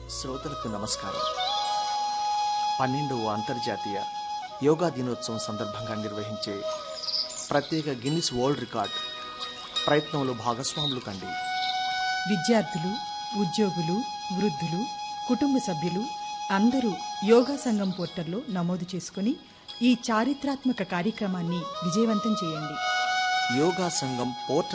శ్రోతలకు నమస్కారం. 12వ అంతర్జాతీయ యోగా దినోత్సవం సందర్భంగా నిర్వహించే ప్రత్యేక గిన్నిస్ వరల్డ్ రికార్డ్ ప్రయత్నంలో భాగస్వాములు కండి. విద్యార్థులు, ఉద్యోగులు, వృద్ధులు, కుటుంబ సభ్యులు అందరూ యోగా సంఘం పోర్టల్లో నమోదు చేసుకుని ఈ చారిత్రాత్మక కార్యక్రమాన్ని విజయవంతం చేయండి. యోగా సంఘం పోర్టల్